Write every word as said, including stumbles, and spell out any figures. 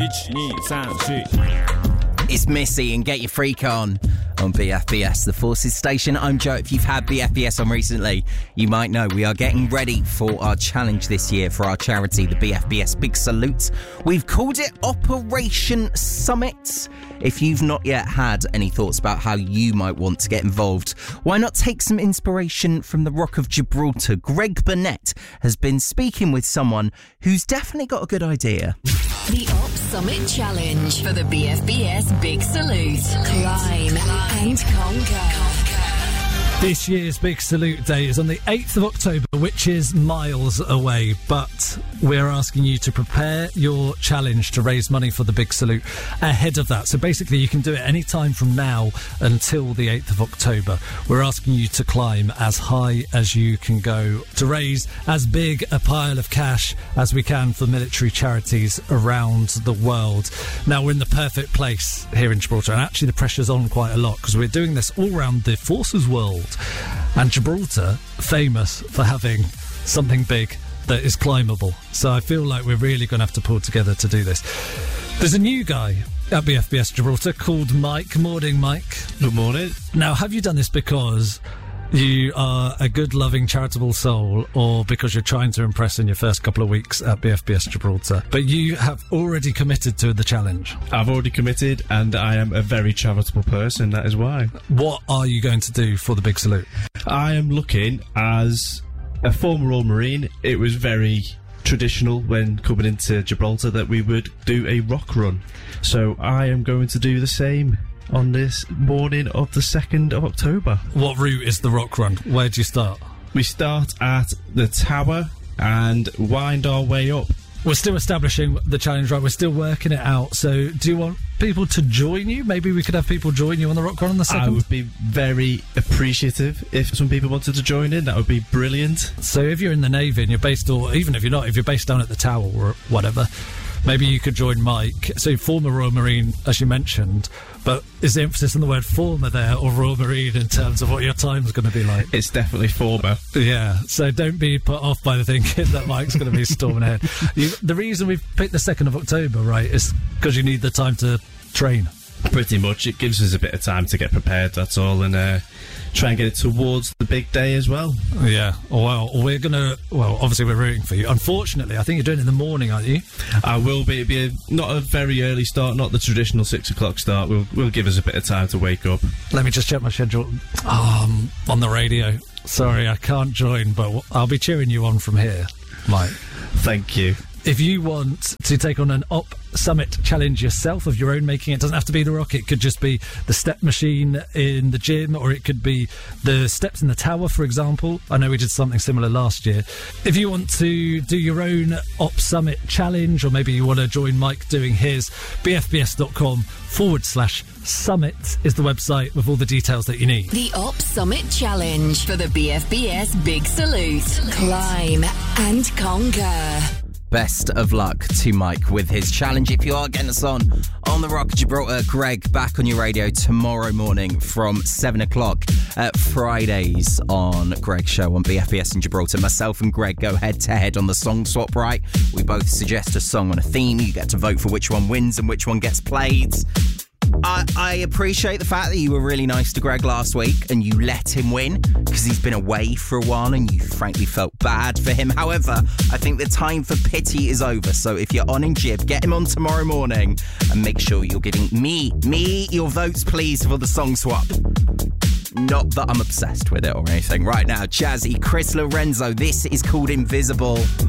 It's Missy and Get Your Freak On on B F B S, the Forces Station. I'm Joe. If you've had B F B S on recently, you might know we are getting ready for our challenge this year for our charity, the B F B S Big Salute. We've called it Operation Summit. If you've not yet had any thoughts about how you might want to get involved, why not take some inspiration from the Rock of Gibraltar? Greg Burnett has been speaking with someone who's definitely got a good idea. The Op Summit Challenge for the B F B S Big Salute. Climb and conquer. This year's Big Salute Day is on the eighth of October, which is miles away, but we're asking you to prepare your challenge to raise money for the Big Salute ahead of that. So basically you can do it any time from now until the eighth of October. We're asking you to climb as high as you can go to raise as big a pile of cash as we can for military charities around the world. Now, we're in the perfect place here in Gibraltar, and actually the pressure's on quite a lot because we're doing this all around the forces world. And Gibraltar, famous for having something big that is climbable. So I feel like we're really going to have to pull together to do this. There's a new guy at B F B S Gibraltar called Mike. Morning, Mike. Good morning. Now, have you done this because you are a good, loving, charitable soul, or because you're trying to impress in your first couple of weeks at B F B S Gibraltar? But you have already committed to the challenge. I've already committed, and I am a very charitable person, that is why. What are you going to do for the Big Salute? I am looking, as a former Royal Marine, it was very traditional when coming into Gibraltar that we would do a rock run. So I am going to do the same on this morning of the second of October. What route is the rock run? Where do you start? We start at the tower and wind our way up. We're still establishing the challenge, right? We're still working it out. So do you want people to join you? Maybe we could have people join you on the rock run on the second? I would be very appreciative if some people wanted to join in. That would be brilliant. So if you're in the Navy and you're based, or even if you're not, if you're based down at the tower or whatever, maybe you could join Mike. So former Royal Marine, as you mentioned, but is the emphasis on the word former there, or Royal Marine in terms of what your time's going to be like? It's definitely former. Yeah, so don't be put off by the thinking that Mike's going to be storming ahead. You, the reason we've picked the second of October, right, is because you need the time to train. Pretty much. It gives us a bit of time to get prepared, that's all, and uh, try and get it towards the big day as well. Yeah, well, we're going to, well, obviously we're rooting for you. Unfortunately, I think you're doing it in the morning, aren't you? I will be. It'll be a, not a very early start, not the traditional six o'clock start. We'll, we'll give us a bit of time to wake up. Let me just check my schedule. Um, on the radio. Sorry, I can't join, but I'll be cheering you on from here, Mike. Thank you. If you want to take on an Op Summit challenge yourself of your own making, it doesn't have to be the rock, it could just be the step machine in the gym, or it could be the steps in the tower, for example. I know we did something similar last year. If you want to do your own Op Summit challenge, or maybe you want to join Mike doing his, bfbs.com forward slash summit is the website with all the details that you need. The Op Summit Challenge for the B F B S Big Salute. Climb and conquer. Best of luck to Mike with his challenge. If you are getting us on on the Rock of Gibraltar, Greg back on your radio tomorrow morning from seven o'clock at Fridays on Greg's show on B F B S in Gibraltar. Myself and Greg go head to head on the song swap, right? We both suggest a song on a theme. You get to vote for which one wins and which one gets played. I, I appreciate the fact that you were really nice to Greg last week and you let him win because he's been away for a while and you frankly felt bad for him. However, I think the time for pity is over. So if you're on in Jib, get him on tomorrow morning and make sure you're giving me, me your votes, please, for the song swap. Not that I'm obsessed with it or anything. Right now, Jazzy, Chris Lorenzo, this is called Invisible.